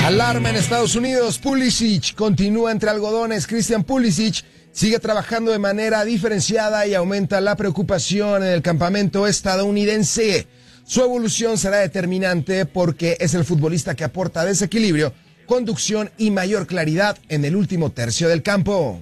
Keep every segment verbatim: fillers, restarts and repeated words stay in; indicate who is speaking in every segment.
Speaker 1: Alarma en Estados Unidos. Pulisic continúa entre algodones. Christian Pulisic sigue trabajando de manera diferenciada y aumenta la preocupación en el campamento estadounidense. Su evolución será determinante porque es el futbolista que aporta desequilibrio, conducción y mayor claridad en el último tercio del campo.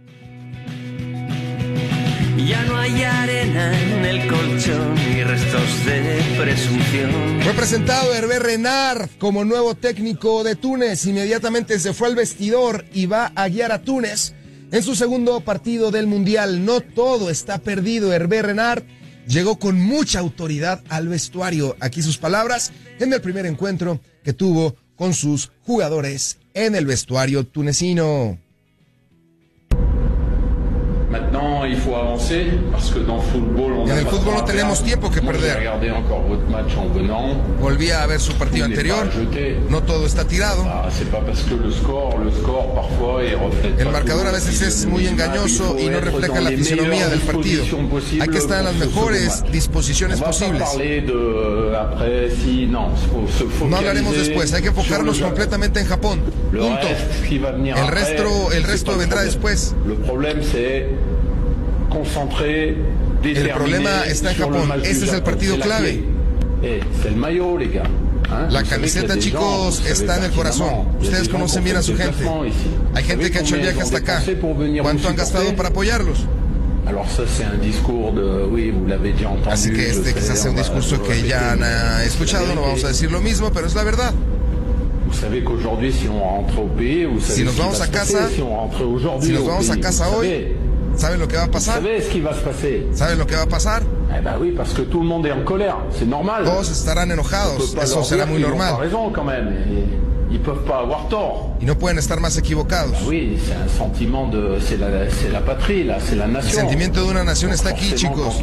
Speaker 2: Ya no hay arena en el colchón ni restos de presunción.
Speaker 1: Fue presentado Hervé Renard como nuevo técnico de Túnez. Inmediatamente se fue al vestidor y va a guiar a Túnez en su segundo partido del Mundial. No todo está perdido. Hervé Renard llegó con mucha autoridad al vestuario. Aquí sus palabras en el primer encuentro que tuvo con sus jugadores en el vestuario tunecino.
Speaker 3: Maintenant, il faut avancer parce que dans football, on
Speaker 1: en el fútbol no tenemos tiempo que perder. Volví a ver su partido anterior. No todo está tirado. El marcador a veces es muy engañoso y no refleja la fisonomía del partido. Hay que estar en las mejores disposiciones posibles. No hablaremos después. Hay que enfocarnos completamente en Japón. Punto. El resto, el resto vendrá después. El problema está en Japón. Este es el partido clave. La camiseta, chicos, está en el corazón. Ustedes conocen bien a su gente. Hay gente que ha hecho el viaje hasta acá. ¿Cuánto han gastado para apoyarlos? Así que este quizás sea un discurso que ya han escuchado. No vamos a decir lo mismo, pero es la verdad. Si nos vamos a casa, si nos vamos a casa hoy, ¿saben lo que va a pasar? ¿Saben lo que va a pasar? Todos estarán enojados. Eso será muy normal. Y no pueden estar más equivocados. El sentimiento de una nación está aquí, chicos.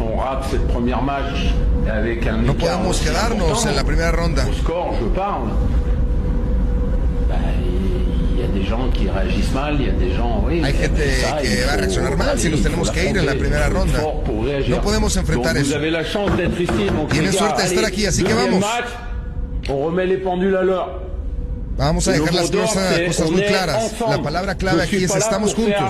Speaker 1: No podemos quedarnos en la primera ronda. Hay gente que va a reaccionar mal si nos tenemos que ir en la primera ronda. No podemos enfrentar eso. Tienen suerte de estar aquí, así que vamos. Vamos a dejar las cosas, cosas muy claras. La palabra clave aquí es estamos juntos.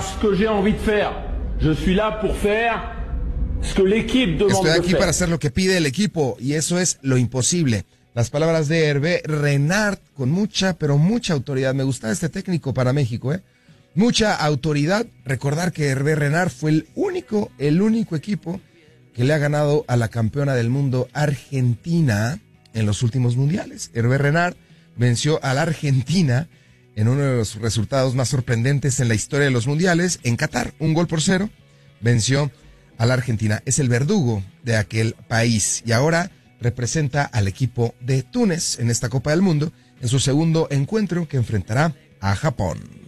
Speaker 1: Estoy aquí para hacer lo que pide el equipo y eso es lo imposible. Las palabras de Hervé Renard con mucha, pero mucha autoridad. Me gusta este técnico para México, ¿eh? Mucha autoridad. Recordar que Hervé Renard fue el único, el único equipo que le ha ganado a la campeona del mundo Argentina en los últimos mundiales. Hervé Renard venció a la Argentina en uno de los resultados más sorprendentes en la historia de los mundiales en Qatar. Un gol por cero. Venció a la Argentina. Es el verdugo de aquel país. Y ahora representa al equipo de Túnez en esta Copa del Mundo en su segundo encuentro que enfrentará a Japón.